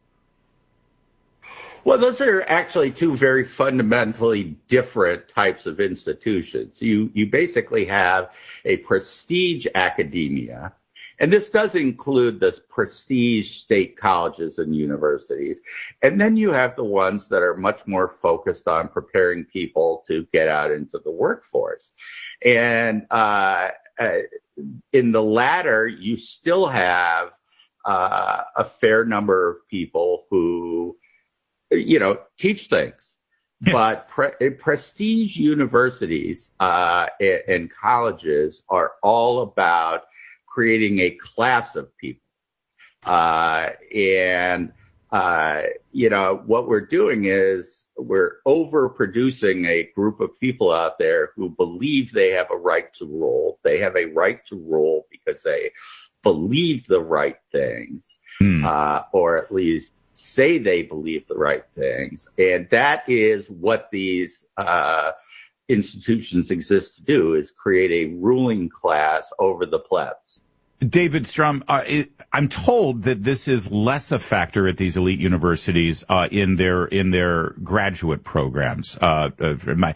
Well, those are actually two very fundamentally different types of institutions. You, you basically have a prestige academia, and this does include the prestige state colleges and universities. And then you have the ones that are much more focused on preparing people to get out into the workforce. And uh, uh, in the latter, you still have uh, a fair number of people who, you know, teach things. Yeah. But pre- prestige universities uh, and colleges are all about creating a class of people. Uh, and, uh, you know, what we're doing is we're overproducing a group of people out there who believe they have a right to rule. They have a right to rule because they believe the right things, hmm. uh, or at least say they believe the right things. And that is what these uh, institutions exist to do, is create a ruling class over the plebs. David Strum, uh, it, I'm told that this is less a factor at these elite universities uh, in their in their graduate programs. Uh, uh, my